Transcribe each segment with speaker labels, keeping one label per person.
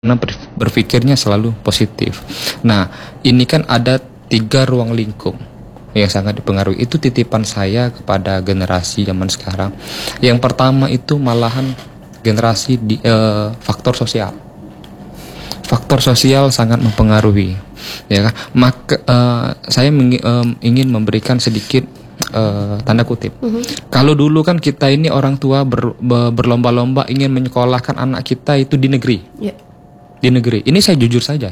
Speaker 1: karena berpikirnya selalu positif. Nah, ini kan ada 3 ruang lingkup yang sangat dipengaruhi. Itu titipan saya kepada generasi zaman sekarang. Yang pertama itu malahan generasi faktor sosial. Faktor sosial sangat mempengaruhi, ya kan? Maka saya ingin memberikan sedikit tanda kutip. Kalau dulu kan kita ini orang tua berlomba-lomba ingin menyekolahkan anak kita itu di negeri. Di negeri. Ini saya jujur saja.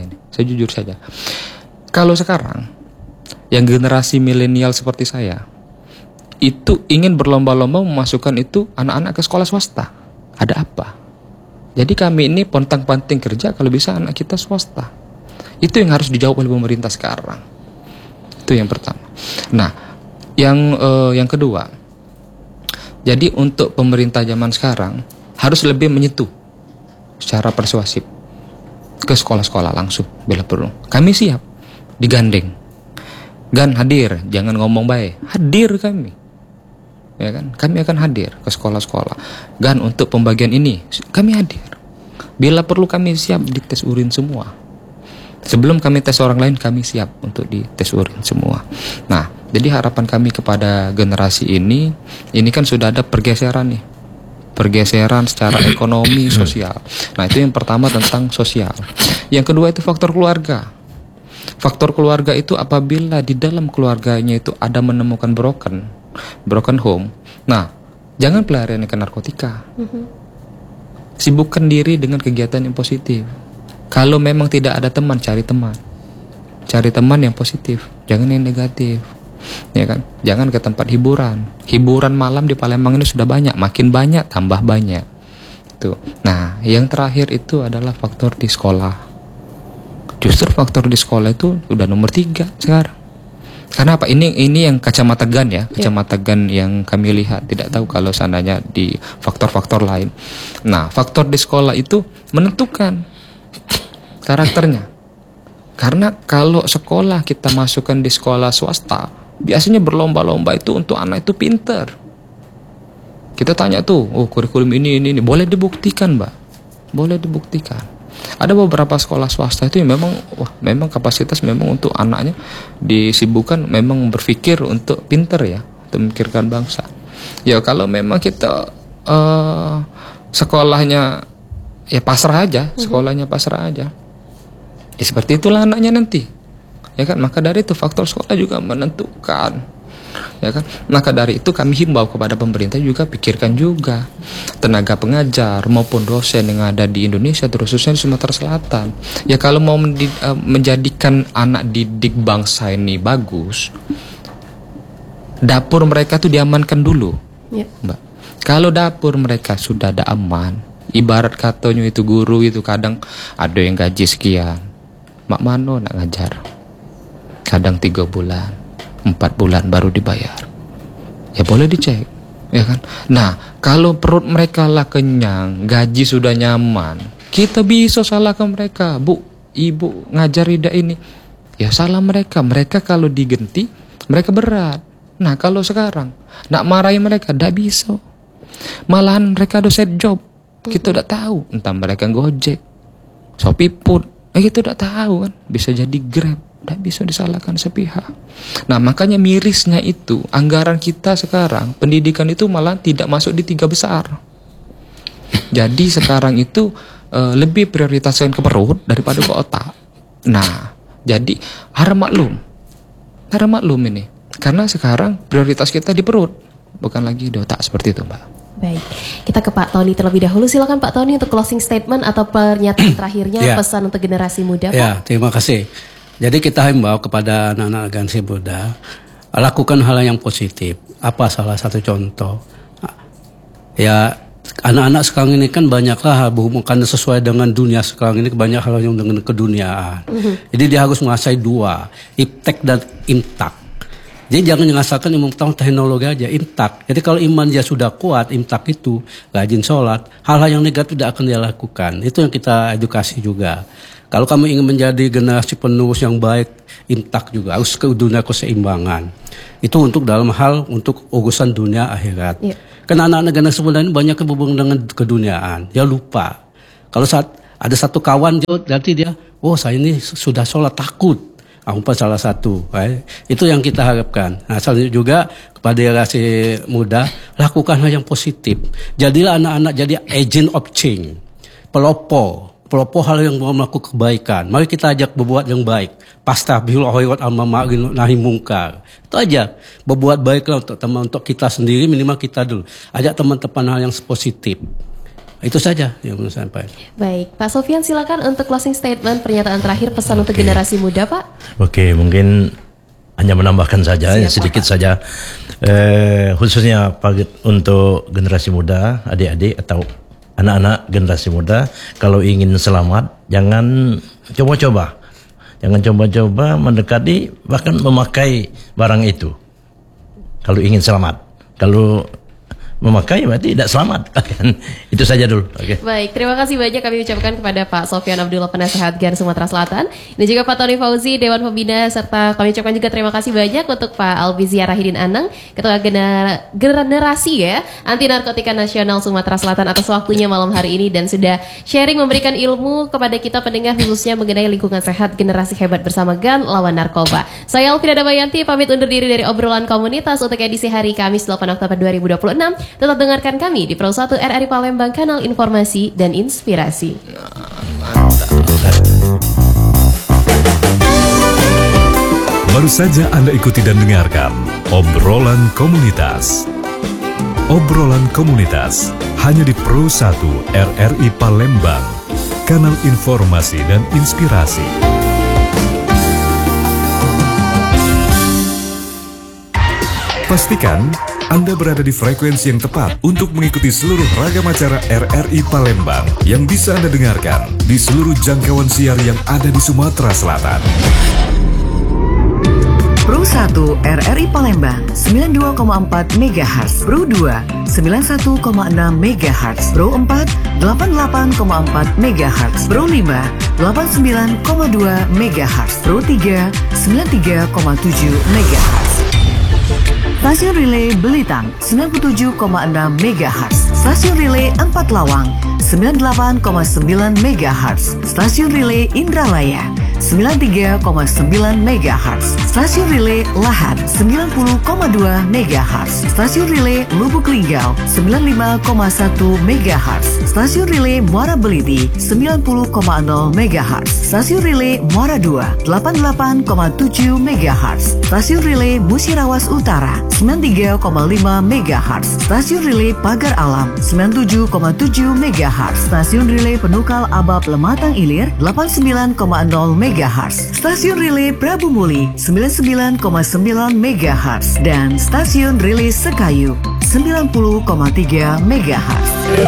Speaker 1: Kalau sekarang yang generasi milenial seperti saya itu ingin berlomba-lomba memasukkan itu anak-anak ke sekolah swasta. Ada apa? Jadi kami ini pontang-panting kerja kalau bisa anak kita swasta. Itu yang harus dijawab oleh pemerintah sekarang. Itu yang pertama. Nah, yang kedua, jadi untuk pemerintah zaman sekarang harus lebih menyentuh secara persuasif ke sekolah-sekolah langsung bila perlu. Kami siap digandeng. Gan hadir, jangan ngomong baik. Hadir kami. Ya kan? Kami akan hadir ke sekolah-sekolah. Gan untuk pembagian ini kami hadir. Bila perlu kami siap dites urin semua. Sebelum kami tes orang lain, kami siap untuk dites urin semua. Nah, jadi harapan kami kepada generasi ini kan sudah ada pergeseran nih. Pergeseran secara ekonomi, sosial. Nah, itu yang pertama tentang sosial. Yang kedua itu faktor keluarga. Faktor keluarga itu apabila di dalam keluarganya itu ada menemukan broken home. Nah, jangan pelarian ke narkotika. Sibukkan diri dengan kegiatan yang positif. Kalau memang tidak ada teman, cari teman. Cari teman yang positif, jangan yang negatif. Ya kan? Jangan ke tempat hiburan. Hiburan malam di Palembang ini sudah banyak, makin banyak tambah banyak. Tuh. Nah, yang terakhir itu adalah faktor di sekolah. Justru faktor di sekolah itu udah nomor 3 sekarang. Karena apa? Ini yang kacamata GAN ya, kacamata GAN yang kami lihat. Tidak tahu kalau seandainya di faktor-faktor lain. Nah, faktor di sekolah itu menentukan karakternya. Karena kalau sekolah kita masukkan di sekolah swasta, biasanya berlomba-lomba itu untuk anak itu pinter. Kita tanya tuh, kurikulum ini. Boleh dibuktikan, Mbak. Boleh dibuktikan. Ada beberapa sekolah swasta itu yang memang kapasitas memang untuk anaknya disibukkan memang berpikir untuk pinter ya, untuk memikirkan bangsa. Ya kalau memang kita sekolahnya ya pasrah aja, sekolahnya pasrah aja. Ya seperti itulah anaknya nanti. Ya kan? Maka dari itu faktor sekolah juga menentukan. Ya kan? Maka dari itu kami himbau kepada pemerintah juga pikirkan juga tenaga pengajar maupun dosen yang ada di Indonesia terkhususnya di Sumatera Selatan. Ya kalau mau menjadikan anak didik bangsa ini bagus, dapur mereka tuh diamankan dulu. Mbak. Kalau dapur mereka sudah ada aman, ibarat katanya itu guru itu kadang ada yang gaji sekian. Mak mano nak ngajar. Kadang 3 bulan, 4 bulan baru dibayar. Ya boleh dicek, ya kan? Nah, kalau perut mereka lah kenyang, gaji sudah nyaman, kita bisa salahkan mereka. Bu, ibu ngajar ida ini. Ya salah mereka. Mereka kalau digenti, mereka berat. Nah, kalau sekarang nak marahi mereka, tidak bisa. Malahan mereka ada set job. Kita udah tahu, entah mereka Gojek, Shopee Food. Kita udah tahu kan, bisa jadi Grab, tidak bisa disalahkan sepihak. Nah makanya mirisnya itu anggaran kita sekarang pendidikan itu malah tidak masuk di 3 besar. Jadi sekarang itu lebih prioritaskan ke perut daripada ke otak. Nah jadi harap maklum ini, karena sekarang prioritas kita di perut bukan lagi di otak seperti itu, Mbak.
Speaker 2: Baik, kita ke Pak Tony terlebih dahulu. Silakan Pak Tony untuk closing statement atau pernyataan terakhirnya, pesan untuk generasi muda, Pak.
Speaker 3: Ya, terima kasih. Jadi kita himbau kepada anak-anak generasi muda, lakukan hal yang positif. Apa salah satu contoh? Ya, anak-anak sekarang ini kan banyaklah karena sesuai dengan dunia sekarang ini banyak hal yang dengan keduniaan. Jadi dia harus menguasai 2, iptek dan imtak. Jadi jangan merasakan ilmu pengetahuan teknologi aja, imtak. Jadi kalau iman dia sudah kuat, imtak itu, rajin sholat, hal-hal yang negatif tidak akan dia lakukan. Itu yang kita edukasi juga. Kalau kamu ingin menjadi generasi penerus yang baik, imtak juga, harus ke dunia keseimbangan. Itu untuk dalam hal, untuk urusan dunia akhirat. Karena anak-anak generasi muda ini banyak berhubungan dengan keduniaan, dia lupa. Kalau saat ada satu kawan nanti dia, saya ini sudah sholat takut. Umpah salah satu, itu yang kita harapkan. Nah, selanjutnya juga kepada generasi muda, lakukan hal yang positif. Jadilah anak-anak jadi agent of change, pelopor hal yang melakukan kebaikan. Mari kita ajak berbuat yang baik. Pastabihul khairat amar ma'ruf nahi mungkar. Itu aja, berbuat baiklah untuk kita sendiri, minimal kita dulu. Ajak teman-teman hal yang positif. Itu saja yang menurut saya, Pak.
Speaker 2: Baik, Pak Sofyan silakan untuk closing statement, pernyataan terakhir, pesan untuk generasi muda, Pak.
Speaker 4: Oke, mungkin hanya menambahkan saja, sedikit saja, khususnya untuk generasi muda, adik-adik atau anak-anak generasi muda, kalau ingin selamat, jangan coba-coba mendekati bahkan memakai barang itu. Kalau ingin selamat, kalau memakai berarti tidak selamat. Itu saja dulu.
Speaker 2: Baik, terima kasih banyak kami ucapkan kepada Pak Sofyan Abdullah, penasehat GAN Sumatera Selatan, dan juga Pak Tony Fauzi, Dewan Pembina, serta kami ucapkan juga terima kasih banyak untuk Pak Albizi Rahidin Anang, Ketua Generasi Anti Narkotika Nasional Sumatera Selatan, atas waktunya malam hari ini dan sudah sharing memberikan ilmu kepada kita pendengar khususnya mengenai lingkungan sehat generasi hebat bersama GAN lawan narkoba. Saya Alfira Damayanti pamit undur diri dari obrolan komunitas untuk edisi hari Kamis 8 Oktober 2026. Tetap dengarkan kami di Pro 1 RRI Palembang, kanal informasi dan inspirasi.
Speaker 5: Baru saja Anda ikuti dan dengarkan obrolan komunitas. Obrolan komunitas hanya di Pro 1 RRI Palembang, kanal informasi dan inspirasi. Pastikan Anda berada di frekuensi yang tepat untuk mengikuti seluruh ragam acara RRI Palembang yang bisa Anda dengarkan di seluruh jangkauan siar yang ada di Sumatera Selatan.
Speaker 6: Pro 1 RRI Palembang 92,4 MHz, Pro 2 91,6 MHz, Pro 4 88,4 MHz, Pro 5 89,2 MHz, Pro 3 93,7 MHz. Stasiun Relay Belitang 97,6 MHz, Stasiun Relay 4 Lawang 98,9 MHz, Stasiun Relay Indralaya 93,9 MHz, Stasiun Relay Lahat 90,2 MHz, Stasiun Relay Lubuk Linggau 95,1 MHz, Stasiun Relay Muara Beliti 90,0 MHz, Stasiun Relay Muara 2 88,7 MHz, Stasiun Relay Musirawas Utara 93,5 MHz, Stasiun Relay Pagar Alam 97,7 MHz, Stasiun Relay Penukal Abab Lematang Ilir 89,0 MHz, Stasiun Relay Prabu Muli 99,9 MHz, dan Stasiun Relay Sekayu 90,3 MHz.